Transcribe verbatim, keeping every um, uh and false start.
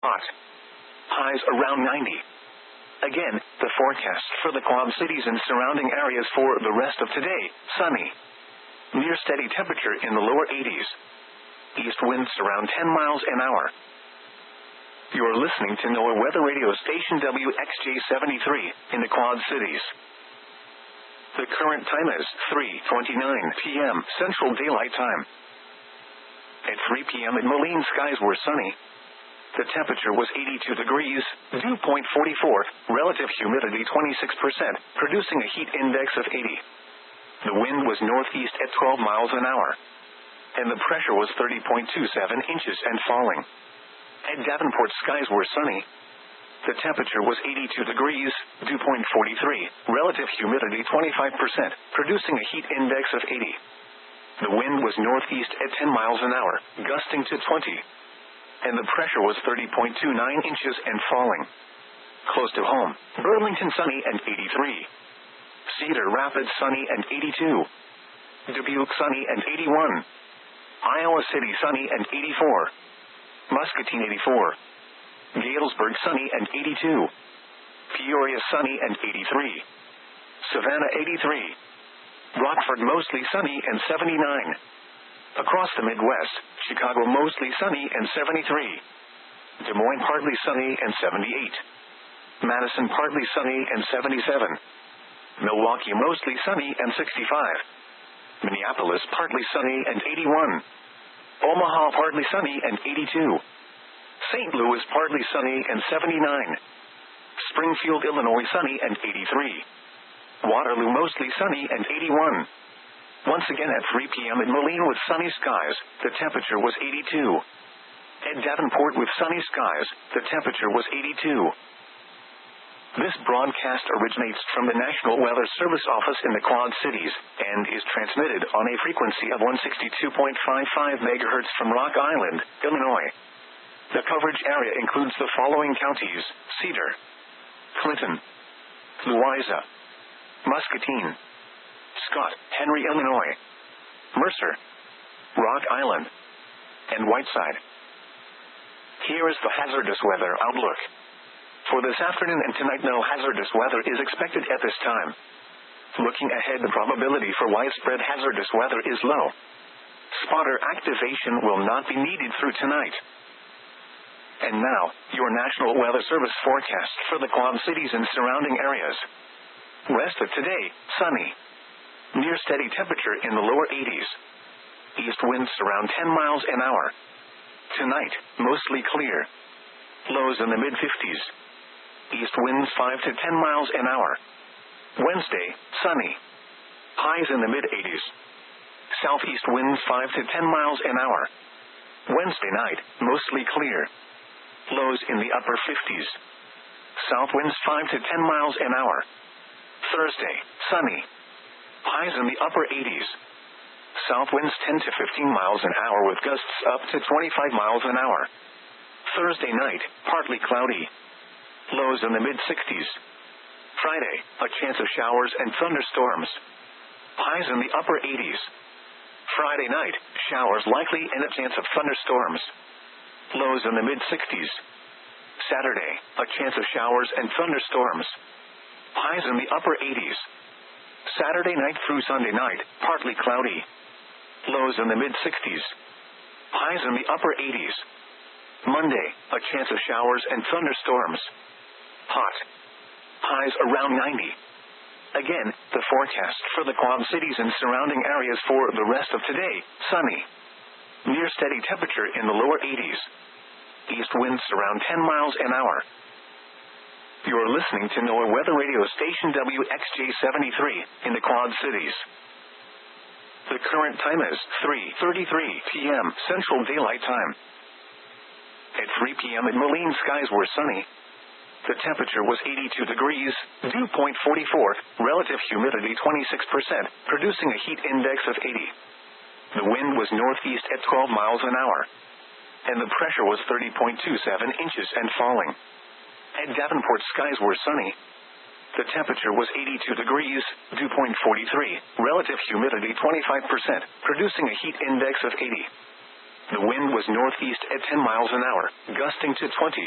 hot. Highs around ninety. Again, the forecast for the Quad Cities and surrounding areas for the rest of today: sunny. Near steady temperature in the lower eighties. East winds around ten miles an hour. You're listening to NOAA Weather Radio Station W X J seventy-three in the Quad Cities. The current time is three twenty-nine p.m. Central Daylight Time. At three p.m. in Moline, skies were sunny. The temperature was eighty-two degrees, dew point forty-four, relative humidity twenty-six percent, producing a heat index of eighty. The wind was northeast at twelve miles an hour. And the pressure was thirty point two seven inches and falling. At Davenport, skies were sunny. The temperature was eighty-two degrees, dew point forty-three, relative humidity twenty-five percent, producing a heat index of eighty. The wind was northeast at ten miles an hour, gusting to twenty. And the pressure was thirty point two nine inches and falling. Close to home, Burlington sunny and eighty-three. Cedar Rapids sunny and eighty-two. Dubuque sunny and eighty-one. Iowa City sunny and eighty-four. Muscatine eighty-four. Galesburg sunny and eighty-two. Peoria sunny and eighty-three. Savannah eighty-three. Rockford mostly sunny and seventy-nine. Across the Midwest, Chicago mostly sunny and seventy-three. Des Moines partly sunny and seventy-eight. Madison partly sunny and seventy-seven. Milwaukee mostly sunny and sixty-five. Minneapolis partly sunny and eighty-one. Omaha partly sunny and eighty-two. Saint Louis partly sunny and seventy-nine. Springfield, Illinois sunny and eighty-three. Waterloo mostly sunny and eighty-one. Once again at three p.m. in Moline with sunny skies, the temperature was eighty-two. At Davenport with sunny skies, the temperature was eighty-two. This broadcast originates from the National Weather Service office in the Quad Cities, and is transmitted on a frequency of one sixty-two point five five megahertz from Rock Island, Illinois. The coverage area includes the following counties: Cedar, Clinton, Louisa, Muscatine, Scott, Henry, Illinois, Mercer, Rock Island, and Whiteside. Here is the hazardous weather outlook. For this afternoon and tonight, no hazardous weather is expected at this time. Looking ahead, the probability for widespread hazardous weather is low. Spotter activation will not be needed through tonight. And now, your National Weather Service forecast for the Quad Cities and surrounding areas. Rest of today, sunny. Near steady temperature in the lower eighties. East winds around ten miles an hour. Tonight, mostly clear. Lows in the mid-fifties. East winds five to ten miles an hour. Wednesday, sunny. Highs in the mid-eighties. Southeast winds five to ten miles an hour. Wednesday night, mostly clear. Lows in the upper fifties. South winds five to ten miles an hour. Thursday, sunny. Highs in the upper eighties. South winds ten to fifteen miles an hour with gusts up to twenty-five miles an hour. Thursday night, partly cloudy. Lows in the mid-sixties. Friday, a chance of showers and thunderstorms. Highs in the upper eighties. Friday night, showers likely and a chance of thunderstorms. Lows in the mid-sixties. Saturday, a chance of showers and thunderstorms. Highs in the upper eighties. Saturday night through Sunday night, partly cloudy. Lows in the mid-sixties. Highs in the upper eighties. Monday, a chance of showers and thunderstorms. Hot. Highs around ninety. Again, the forecast for the Quad Cities and surrounding areas for the rest of today: sunny. Near steady temperature in the lower eighties. East winds around ten miles an hour. You're listening to NOAA Weather Radio Station W X J seventy-three in the Quad Cities. The current time is three thirty-three p.m. Central Daylight Time. At three p.m. in Moline, skies were sunny. The temperature was eighty-two degrees, dew point forty-four, relative humidity twenty-six percent, producing a heat index of eighty. The wind was northeast at twelve miles an hour. And the pressure was thirty point two seven inches and falling. At Davenport, skies were sunny. The temperature was eighty-two degrees, dew point forty-three, relative humidity twenty-five percent, producing a heat index of eighty. The wind was northeast at ten miles an hour, gusting to twenty.